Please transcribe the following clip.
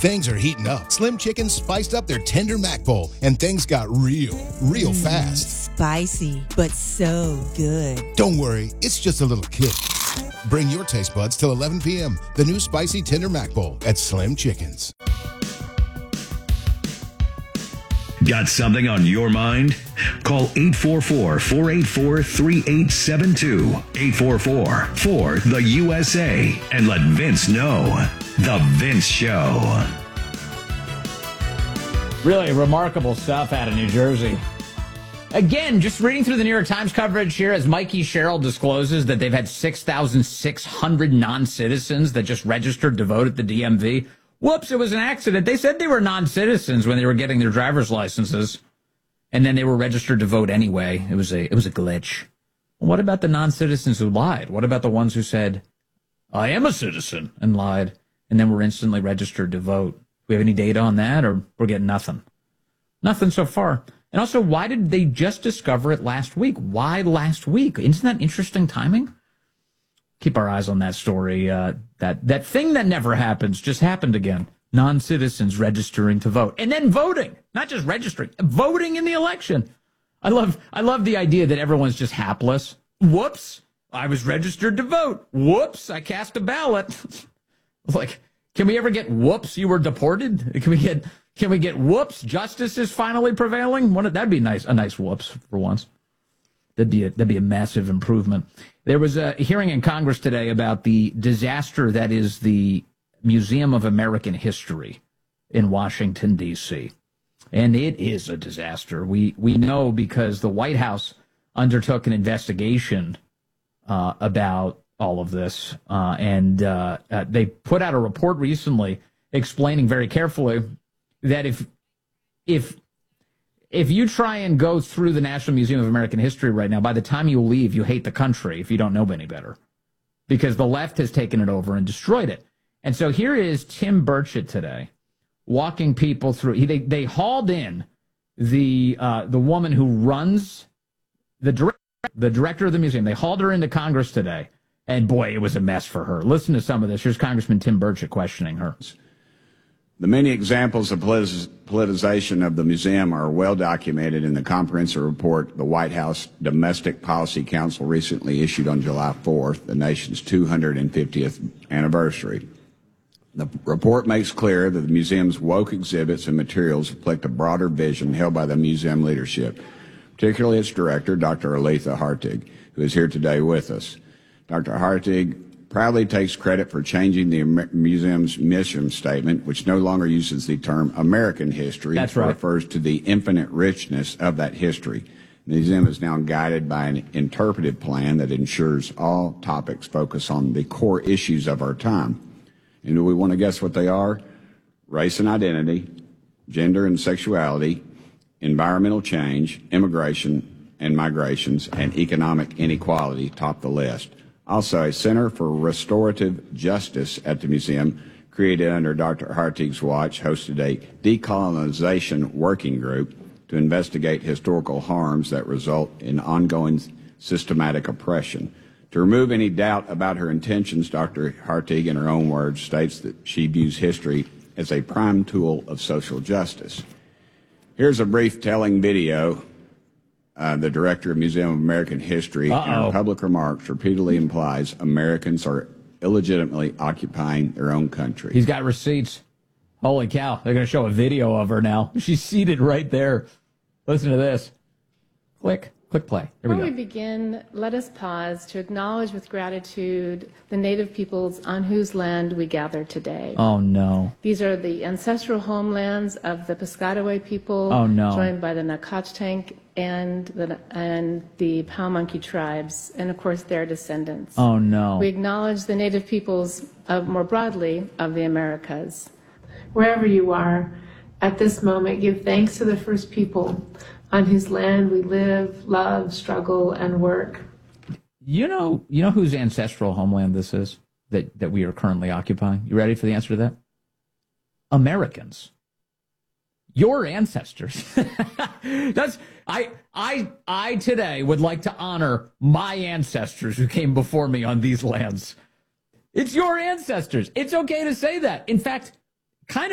Things are heating up. Slim Chickens spiced up their tender mac bowl, and things got real fast. Spicy, but so good. Don't worry, it's just a little kick. Bring your taste buds till 11 p.m. The new spicy tender mac bowl at Slim Chickens. Got something on your mind? Call 844-484-3872. 844-4-THE-USA. And let Vince know. The Vince Show. Really remarkable stuff out of New Jersey. Again, just reading through the New York Times coverage here as Mikey Sherrill discloses that they've had 6,600 non-citizens that just registered to vote at the DMV. Whoops, it was an accident. They said they were non-citizens when they were getting their driver's licenses, and then they were registered to vote anyway. It was a glitch. Well, what about the non-citizens who lied? What about the ones who said, I am a citizen, and lied, and then were instantly registered to vote? Do we have any data on that, or we're getting nothing? Nothing so far. And also, why did they just discover it last week? Why last week? Isn't that interesting timing? Keep our eyes on that story. That thing that never happens just happened again. Non-citizens registering to vote. And then voting. Not just registering. Voting in the election. I love the idea that everyone's just hapless. Whoops. I was registered to vote. Whoops. I cast a ballot. Like, can we ever get whoops, you were deported? Can we get whoops, justice is finally prevailing? That'd be nice, a nice whoops for once. That'd be a massive improvement. There was a hearing in Congress today about the disaster that is the Museum of American History in Washington, D.C. And it is a disaster. We know because the White House undertook an investigation about all of this, and they put out a report recently explaining very carefully that if you try and go through the National Museum of American History right now, by the time you leave, you hate the country if you don't know any better, because the left has taken it over and destroyed it. And so here is Tim Burchett today, walking people through. They hauled in the woman who runs the director of the museum. They hauled her into Congress today, and boy, it was a mess for her. Listen to some of this. Here's Congressman Tim Burchett questioning her. The many examples of politicization of the museum are well documented in the comprehensive report the White House Domestic Policy Council recently issued on July 4th, the nation's 250th anniversary. The report makes clear that the museum's woke exhibits and materials reflect a broader vision held by the museum leadership, particularly its director, Dr. Aletha Hartig, who is here today with us. Dr. Hartig proudly takes credit for changing the museum's mission statement, which no longer uses the term American history. That's right. It refers to the infinite richness of that history. The museum is now guided by an interpretive plan that ensures all topics focus on the core issues of our time. And do we want to guess what they are? Race and identity, gender and sexuality, environmental change, immigration and migrations, and economic inequality top the list. Also, a Center for Restorative Justice at the museum, created under Dr. Hartig's watch, hosted a decolonization working group to investigate historical harms that result in ongoing systematic oppression. To remove any doubt about her intentions, Dr. Hartig, in her own words, states that she views history as a prime tool of social justice. Here's a brief telling video. The director of Museum of American History, in her public remarks, repeatedly implies Americans are illegitimately occupying their own country. He's got receipts. Holy cow. They're going to show a video of her now. She's seated right there. Listen to this. Click play. Here we go. Before we begin, let us pause to acknowledge with gratitude the Native peoples on whose land we gather today. Oh, no. These are the ancestral homelands of the Piscataway people, joined by the Nacotchtank and the Paumanki tribes, and of course their descendants. Oh, no. We acknowledge the Native peoples more broadly of the Americas. Wherever you are, at this moment, give thanks to the first people on whose land we live, love, struggle, and work. You know whose ancestral homeland this is that we are currently occupying? You ready for the answer to that? Americans. Your ancestors. I today would like to honor my ancestors who came before me on these lands. It's your ancestors. It's okay to say that. In fact, kind of